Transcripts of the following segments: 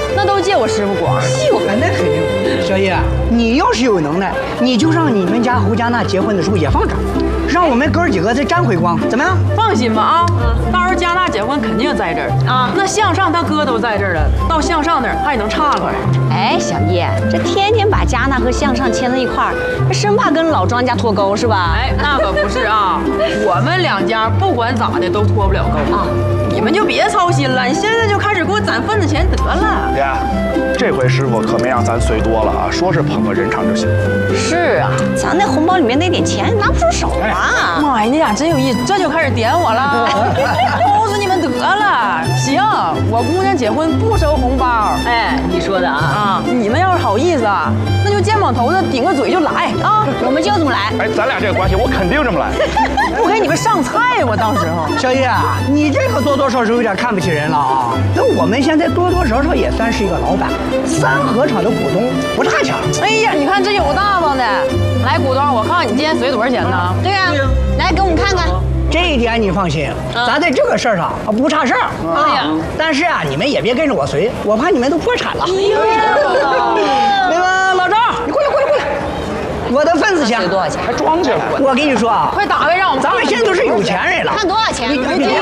那都借我师傅光。 那肯定。小叶，你要是有能耐，你就让你们家侯家那结婚的时候也放这儿，让我们哥几个再沾回光，怎么样？ 放心吧啊，到时候加纳结婚肯定在这儿啊。那向上他哥都在这儿了，到向上那儿还能岔开。 哎，小叶，这天天把加纳和向上牵在一块儿，生怕跟老庄家脱钩是吧？ 哎，那可不是啊，我们两家不管咋的都脱不了钩啊。你们就别操心了，你现在就开始给我攒份子钱得了。 爹，这回师傅可没让咱随多了啊，说是捧个人场就行。 是啊，咱那红包里面那点钱拿不出手啊。 妈呀，你俩真有意思，这就开始点我了，抠死你们得了。行，我姑娘结婚不收红包。 哎，你说的啊， 你们要是好意思啊，那就肩膀头子顶个嘴就来啊， 我们就这么来。 哎，咱俩这个关系，我肯定这么来。 不给你们上菜，我到时候。 小叶啊，你这个多多少少有点看不起人了啊。那我们现在多多少少也算是一个老板，三合厂的股东，不差钱。 哎呀，你看这有大方的，来股东，我看看你今天随多少钱呢？ 对呀，来给我们看看。 这一点你放心，咱在这个事儿上不差事儿啊。但是啊，你们也别跟着我随，我怕你们都破产了。那个老赵，你过来。我的份子钱多少钱？ 还装起来？ 我跟你说啊， 快打开让我们。 咱们现在都是有钱人了。 看多少钱？ 你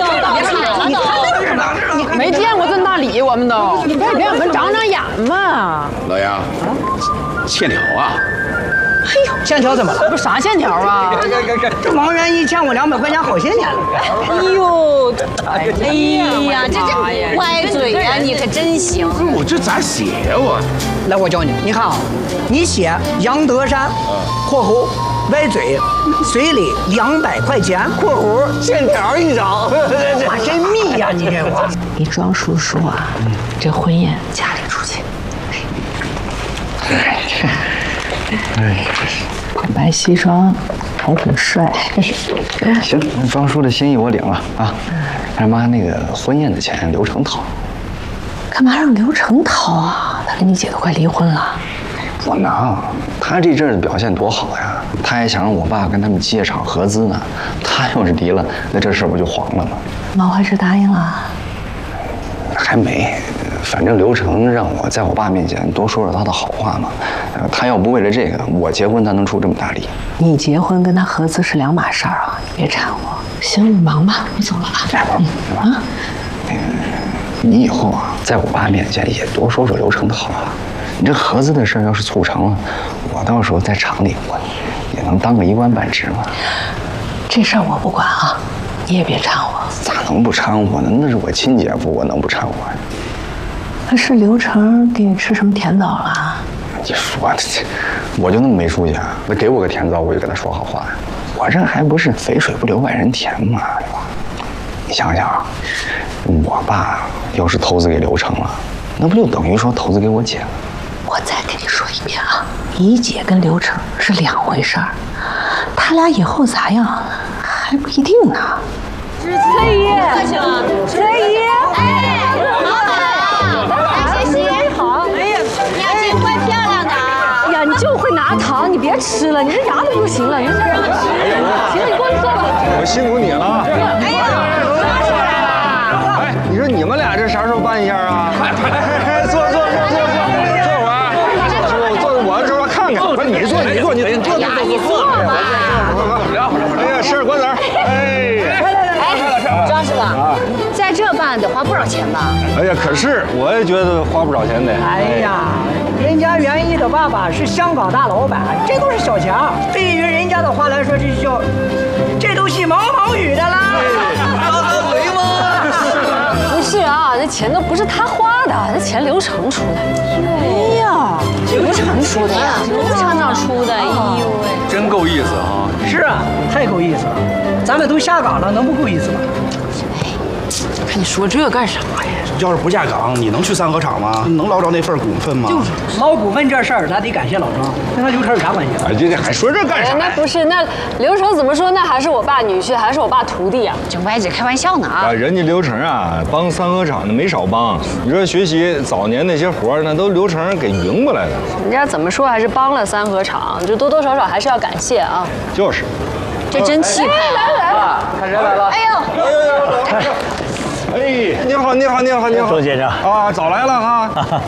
没见过这么大礼，我们都。你快给我们长长眼嘛。 老杨，欠条啊！ 哎呦，欠条怎么了？ 不啥欠条啊？ 这王元一欠我200块钱好些年了。 哎呦，哎呀，这歪嘴呀，你可真行。 我这咋写呀我？ 来，我教你，你看啊，你写杨德山（括弧歪嘴），随礼200块钱（括弧欠条1张）。哇，真密呀，你这话。 你庄叔说啊，这婚宴家里出去。哎，白西装还挺帅。 行，庄叔的心意我领了啊。大妈，那个婚宴的钱刘成掏。 干嘛让刘成掏啊？他跟你姐都快离婚了。 不能，他这阵儿的表现多好呀！他还想让我爸跟他们机械厂合资呢。他要是离了，那这事儿不就黄了吗？ 毛怀志答应了？ 还没，反正刘成让我在我爸面前多说说他的好话嘛。他要不为了这个，我结婚他能出这么大力？ 你结婚跟他合资是两码事儿啊！你别掺和。行，你忙吧，我走了啊。啊， 你以后啊，在我爸面前也多说说刘成的好话。你这合资的事儿要是促成了，我到时候在厂里我也能当个一官半职嘛。 这事儿我不管啊，你也别掺和。 咋能不掺和呢？那是我亲姐夫，我能不掺和呀？ 那是刘成给你吃什么甜枣了？ 你说这，我就那么没出息啊？那给我个甜枣，我就跟他说好话。我这还不是肥水不流外人田嘛，对吧？你想想啊，我爸要是投资给刘成了，那不就等于说投资给我姐了？ 我再跟你说一遍啊，你姐跟刘成是两回事儿，他俩以后咋样还不一定呢。 是崔姨，崔姨，哎，老板，来谢谢，好。哎呀，你要结婚漂亮的啊！ 哎呀，你就会拿糖，你别吃了，你这牙都不行了，你这行，你过去坐吧。 我辛苦你了啊！ 哎呀，啥时候来了？ 哎，你说你们俩这啥时候办一下啊？坐会儿。我这边看看。不是你坐。 你坐吧。 哎呀，吃瓜子儿。 哎，庄师傅，在这办得花不少钱吧？ 哎呀，可是我也觉得花不少钱的。 哎呀，人家袁一的爸爸是香港大老板，这都是小钱。对于人家的话来说，这都是毛毛雨的啦。 不是啊，这钱都不是他花的，这钱刘成出的。 哎呀， 刘成出的呀，刘厂长出的。哎呦喂， 真够意思啊！ 是啊，太够意思了。咱们都下岗了，能不够意思吗？ 看你说这干啥呀？ 要是不下岗，你能去三合厂吗？能捞着那份股份吗？ 就是捞股份这事儿，咱得感谢老庄，跟他刘成有啥关系？ 哎，这还说这干啥？ 那不是，那刘成怎么说？那还是我爸女婿，还是我爸徒弟啊？ 这歪嘴开玩笑呢啊！ 人家刘成啊，帮三合厂的没少帮。你说学习早年那些活儿，那都刘成给匀过来的。 人家怎么说还是帮了三合厂，就多多少少还是要感谢啊。 就是。 这真气派！ 来，看谁来了？ 哎呦！ 哎，你好，周先生啊，早来了哈。